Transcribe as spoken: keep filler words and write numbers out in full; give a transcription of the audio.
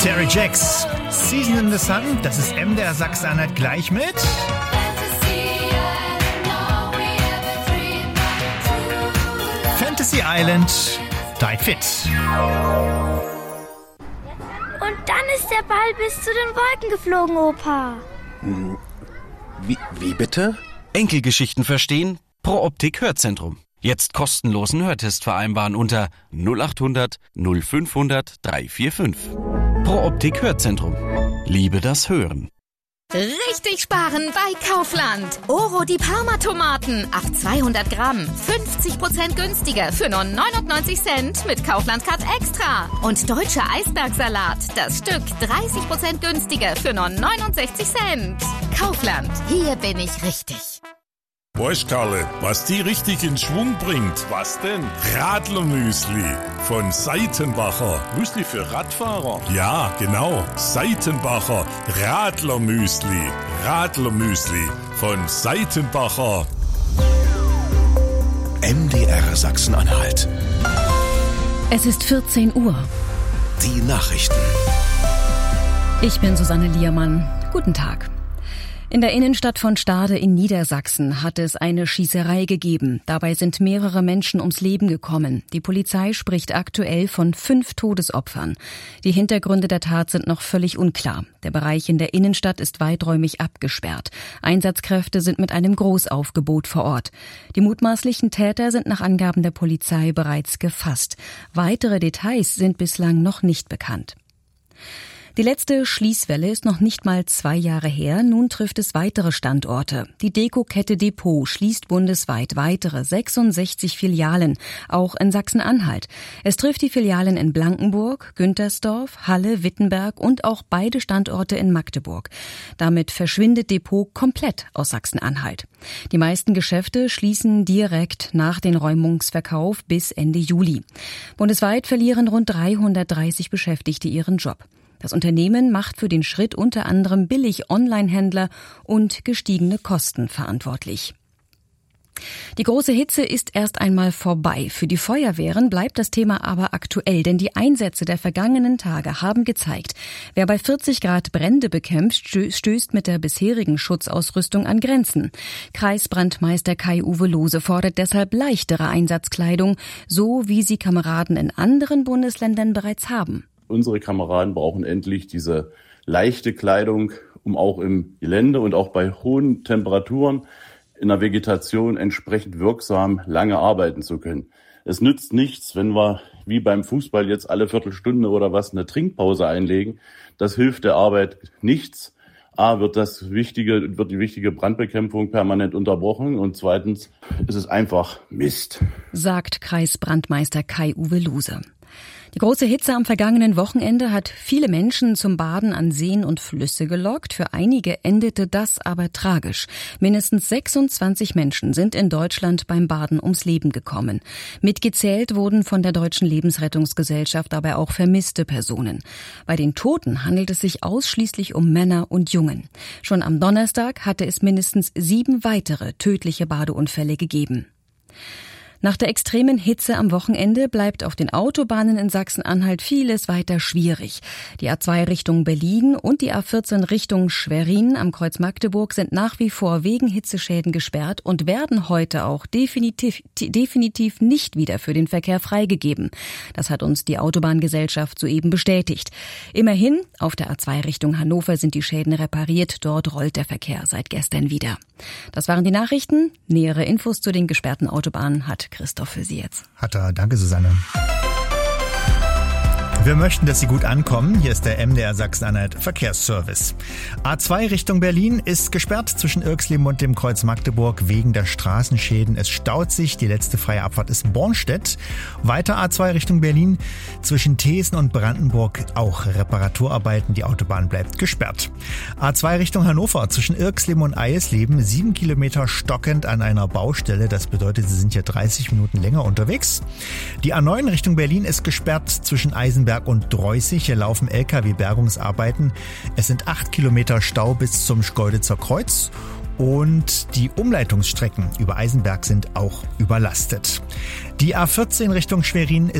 Terry Jacks, Season in the Sun, das ist M D R Sachsen-Anhalt gleich mit Fantasy Island, Die Fit. Und dann ist der Ball bis zu den Wolken geflogen, Opa. Wie, wie bitte? Enkelgeschichten verstehen? Pro Optik Hörzentrum. Jetzt kostenlosen Hörtest vereinbaren unter null acht hundert null fünfhundert dreihundertfünfundvierzig. Pro Optik Hörzentrum. Liebe das Hören. Richtig sparen bei Kaufland. Oro die Parma-Tomaten auf zweihundert Gramm. fünfzig Prozent günstiger für nur neunundneunzig Cent mit Kaufland-Card Extra. Und deutscher Eisbergsalat. Das Stück dreißig Prozent günstiger für nur neunundsechzig Cent. Kaufland. Hier bin ich richtig. Bosch, Karle, was die richtig in Schwung bringt. Was denn? Radlermüsli von Seitenbacher. Müsli für Radfahrer? Ja, genau. Seitenbacher Radlermüsli. Radlermüsli von Seitenbacher. M D R Sachsen-Anhalt. Es ist vierzehn Uhr. Die Nachrichten. Ich bin Susanne Liermann. Guten Tag. In der Innenstadt von Stade in Niedersachsen hat es eine Schießerei gegeben. Dabei sind mehrere Menschen ums Leben gekommen. Die Polizei spricht aktuell von fünf Todesopfern. Die Hintergründe der Tat sind noch völlig unklar. Der Bereich in der Innenstadt ist weiträumig abgesperrt. Einsatzkräfte sind mit einem Großaufgebot vor Ort. Die mutmaßlichen Täter sind nach Angaben der Polizei bereits gefasst. Weitere Details sind bislang noch nicht bekannt. Die letzte Schließwelle ist noch nicht mal zwei Jahre her. Nun trifft es weitere Standorte. Die Deko-Kette Depot schließt bundesweit weitere sechsundsechzig Filialen, auch in Sachsen-Anhalt. Es trifft die Filialen in Blankenburg, Güntersdorf, Halle, Wittenberg und auch beide Standorte in Magdeburg. Damit verschwindet Depot komplett aus Sachsen-Anhalt. Die meisten Geschäfte schließen direkt nach dem Räumungsverkauf bis Ende Juli. Bundesweit verlieren rund dreihundertdreißig Beschäftigte ihren Job. Das Unternehmen macht für den Schritt unter anderem billig Online-Händler und gestiegene Kosten verantwortlich. Die große Hitze ist erst einmal vorbei. Für die Feuerwehren bleibt das Thema aber aktuell, denn die Einsätze der vergangenen Tage haben gezeigt, wer bei vierzig Grad Brände bekämpft, stößt mit der bisherigen Schutzausrüstung an Grenzen. Kreisbrandmeister Kai-Uwe Lohse fordert deshalb leichtere Einsatzkleidung, so wie sie Kameraden in anderen Bundesländern bereits haben. Unsere Kameraden brauchen endlich diese leichte Kleidung, um auch im Gelände und auch bei hohen Temperaturen in der Vegetation entsprechend wirksam lange arbeiten zu können. Es nützt nichts, wenn wir wie beim Fußball jetzt alle Viertelstunde oder was eine Trinkpause einlegen. Das hilft der Arbeit nichts. A, wird das wichtige, wird die wichtige Brandbekämpfung permanent unterbrochen und zweitens ist es einfach Mist, sagt Kreisbrandmeister Kai-Uwe Lohse. Die große Hitze am vergangenen Wochenende hat viele Menschen zum Baden an Seen und Flüsse gelockt. Für einige endete das aber tragisch. Mindestens sechsundzwanzig Menschen sind in Deutschland beim Baden ums Leben gekommen. Mitgezählt wurden von der Deutschen Lebensrettungsgesellschaft dabei auch vermisste Personen. Bei den Toten handelt es sich ausschließlich um Männer und Jungen. Schon am Donnerstag hatte es mindestens sieben weitere tödliche Badeunfälle gegeben. Nach der extremen Hitze am Wochenende bleibt auf den Autobahnen in Sachsen-Anhalt vieles weiter schwierig. Die A zwei Richtung Berlin und die A vierzehn Richtung Schwerin am Kreuz Magdeburg sind nach wie vor wegen Hitzeschäden gesperrt und werden heute auch definitiv, definitiv nicht wieder für den Verkehr freigegeben. Das hat uns die Autobahngesellschaft soeben bestätigt. Immerhin, auf der A zwei Richtung Hannover sind die Schäden repariert. Dort rollt der Verkehr seit gestern wieder. Das waren die Nachrichten. Nähere Infos zu den gesperrten Autobahnen hat Christoph für Sie jetzt. Hat er. Danke, Susanne. Wir möchten, dass Sie gut ankommen. Hier ist der M D R Sachsen-Anhalt Verkehrsservice. A zwei Richtung Berlin ist gesperrt zwischen Irxleben und dem Kreuz Magdeburg wegen der Straßenschäden. Es staut sich. Die letzte freie Abfahrt ist Bornstedt. Weiter A zwei Richtung Berlin zwischen Thesen und Brandenburg auch Reparaturarbeiten. Die Autobahn bleibt gesperrt. A zwei Richtung Hannover zwischen Irxleben und Eisleben. Sieben Kilometer stockend an einer Baustelle. Das bedeutet, Sie sind hier dreißig Minuten länger unterwegs. Die A neun Richtung Berlin ist gesperrt zwischen Eisenberg und Dreußig. Hier laufen L K W-Bergungsarbeiten. Es sind acht Kilometer Stau bis zum Schkeuditzer Kreuz. Und die Umleitungsstrecken über Eisenberg sind auch überlastet. Die A vierzehn Richtung Schwerin ist